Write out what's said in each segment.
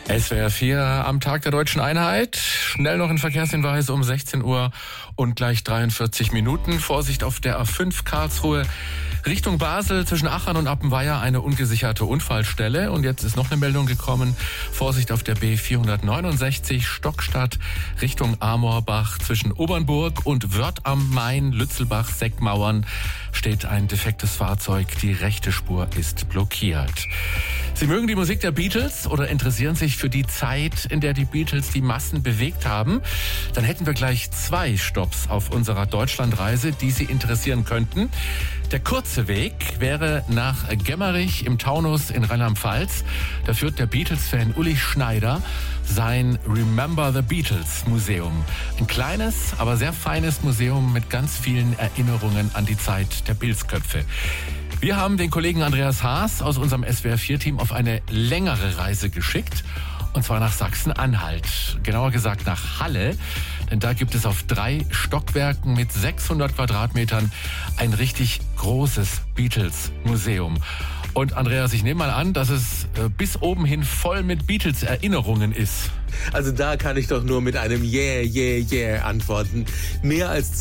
SWR 4 am Tag der Deutschen Einheit. Schnell noch ein Verkehrshinweis um 16 Uhr und gleich 43 Minuten. Vorsicht auf der A5 Karlsruhe Richtung Basel zwischen Achern und Appenweier eine ungesicherte Unfallstelle. Und jetzt ist noch eine Meldung gekommen. Vorsicht auf der B469 Stockstadt Richtung Amorbach zwischen Obernburg und Wörth am Main, Lützelbach, Seckmauern steht ein defektes Fahrzeug. Die rechte Spur ist blockiert. Sie mögen die Musik der Beatles oder interessieren sich für die Zeit, in der die Beatles die Massen bewegt haben? Dann hätten wir gleich 2 Stopps auf unserer Deutschlandreise, die Sie interessieren könnten. Der kurze Weg wäre nach Gemmerich im Taunus in Rheinland-Pfalz. Da führt der Beatles-Fan Uli Schneider sein Remember the Beatles Museum. Ein kleines, aber sehr feines Museum mit ganz vielen Erinnerungen an die Zeit der Pilzköpfe. Wir haben den Kollegen Andreas Haas aus unserem SWR4-Team auf eine längere Reise geschickt. Und zwar nach Sachsen-Anhalt. Genauer gesagt nach Halle. Denn da gibt es auf 3 Stockwerken mit 600 Quadratmetern ein richtig großes Beatles-Museum. Und Andreas, ich nehme mal an, dass es bis oben hin voll mit Beatles-Erinnerungen ist. Also da kann ich doch nur mit einem Yeah, yeah, yeah antworten. Mehr als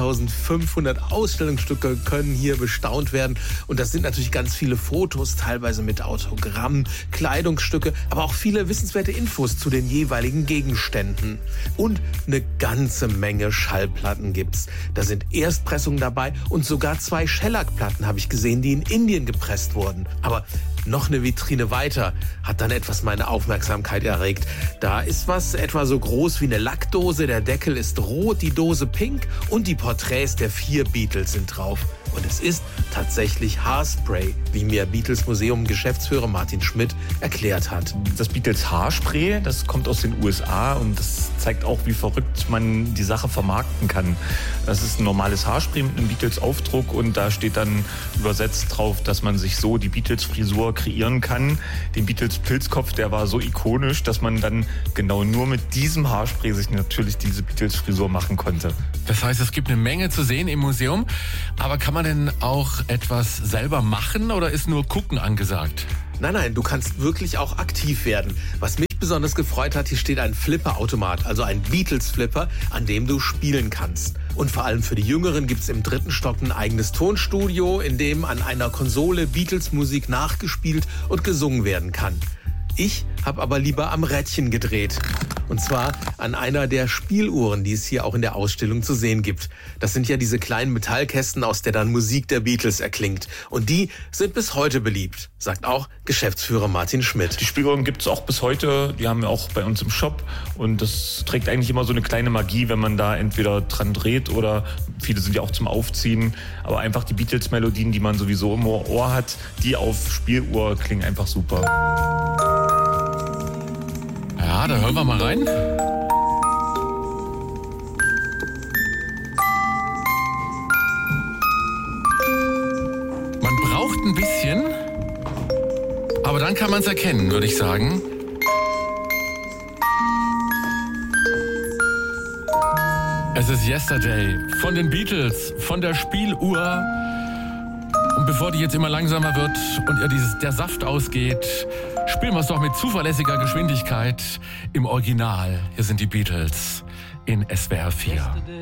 2500 Ausstellungsstücke können hier bestaunt werden. Und das sind natürlich ganz viele Fotos, teilweise mit Autogramm, Kleidungsstücke, aber auch viele wissenswerte Infos zu den jeweiligen Gegenständen. Und eine ganze Menge Schallplatten gibt's. Da sind Erstpressungen dabei und sogar 2 Shellac-Platten habe ich gesehen, die in Indien gepresst wurden. Aber noch eine Vitrine weiter hat dann etwas meine Aufmerksamkeit erregt. Da ist was etwa so groß wie eine Lackdose, der Deckel ist rot, die Dose pink und die Porträts der 4 Beatles sind drauf. Und es ist tatsächlich Haarspray, wie mir Beatles Museum Geschäftsführer Martin Schmidt erklärt hat. Das Beatles Haarspray, das kommt aus den USA und das zeigt auch, wie verrückt man die Sache vermarkten kann. Das ist ein normales Haarspray mit einem Beatles-Aufdruck und da steht dann übersetzt drauf, dass man sich so die Beatles-Frisur kreieren kann. Den Beatles-Pilzkopf, der war so ikonisch, dass man dann genau nur mit diesem Haarspray sich natürlich diese Beatles-Frisur machen konnte. Das heißt, es gibt eine Menge zu sehen im Museum, aber kann man denn auch etwas selber machen oder ist nur gucken angesagt? Nein, du kannst wirklich auch aktiv werden. Was mich besonders gefreut hat, hier steht ein Flipper-Automat, also ein Beatles-Flipper, an dem du spielen kannst. Und vor allem für die Jüngeren gibt's im 3. Stock ein eigenes Tonstudio, in dem an einer Konsole Beatles-Musik nachgespielt und gesungen werden kann. Ich habe aber lieber am Rädchen gedreht. Und zwar an einer der Spieluhren, die es hier auch in der Ausstellung zu sehen gibt. Das sind ja diese kleinen Metallkästen, aus der dann Musik der Beatles erklingt. Und die sind bis heute beliebt, sagt auch Geschäftsführer Martin Schmidt. Die Spieluhren gibt es auch bis heute. Die haben wir auch bei uns im Shop. Und das trägt eigentlich immer so eine kleine Magie, wenn man da entweder dran dreht oder viele sind ja auch zum Aufziehen. Aber einfach die Beatles-Melodien, die man sowieso im Ohr hat, die auf Spieluhr klingen einfach super. Ja, da hören wir mal rein. Man braucht ein bisschen, aber dann kann man es erkennen, würde ich sagen. Es ist Yesterday von den Beatles, von der Spieluhr. Und bevor die jetzt immer langsamer wird und ihr der Saft ausgeht, spielen wir es doch mit zuverlässiger Geschwindigkeit im Original. Hier sind die Beatles in SWR 4.